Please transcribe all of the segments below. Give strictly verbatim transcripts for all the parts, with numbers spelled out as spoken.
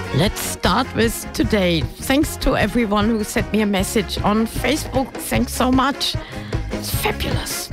Let's start with today. Thanks to everyone who sent me a message on Facebook. Thanks so much. It's fabulous.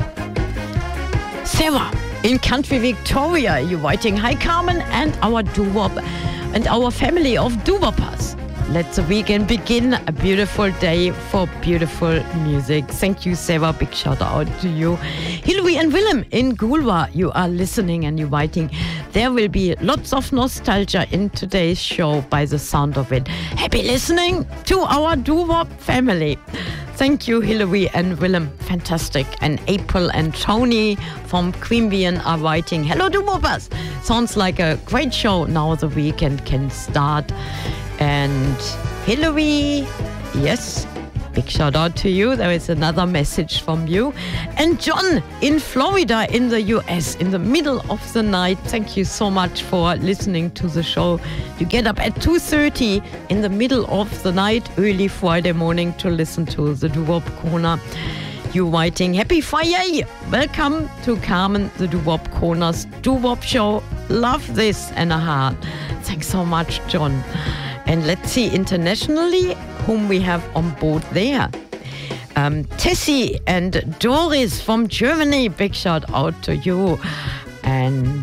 Sarah in country Victoria, you're writing, hi Carmen and our doo-wop and our family of doo-woppers. Let the weekend begin. A beautiful day for beautiful music. Thank you, Sarah. Big shout out to you. Hilary and Willem in Goolwa, you are listening and you're writing. There will be lots of nostalgia in today's show by the sound of it. Happy listening to our doo-wop family. Thank you, Hilary and Willem. Fantastic. And April and Tony from Queanbeyan are writing, hello, doo-woppers. Sounds like a great show. Now the weekend can start. And Hilary, yes, big shout out to you. There is another message from you. And John in Florida in the U S in the middle of the night. Thank you so much for listening to the show. You get up at two thirty in the middle of the night, early Friday morning to listen to the Doo-Wop Corner. You writing, happy Friday. Welcome to Carmen, the Doo-Wop Corner's Doo-Wop show. Love this and a heart. Thanks so much, John. And let's see internationally whom we have on board there. Um, Tessie and Doris from Germany. Big shout out to you. And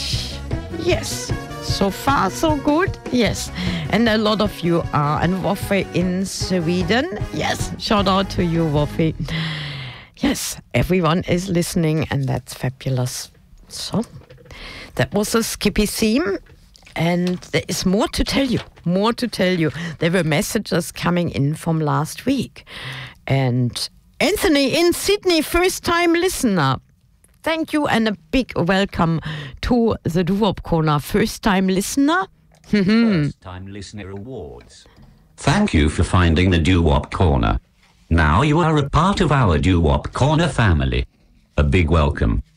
yes, so far so good. Yes. And a lot of you are. And Woffe in Sweden. Yes, shout out to you, Woffe. Yes, everyone is listening and that's fabulous. So that was a Skippy theme. And there is more to tell you, more to tell you. There were messages coming in from last week. And Anthony in Sydney, first-time listener. Thank you and a big welcome to the Doo-Wop Corner. First-time listener? First-time listener awards. Thank you for finding the Doo-Wop Corner. Now you are a part of our Doo-Wop Corner family. A big welcome.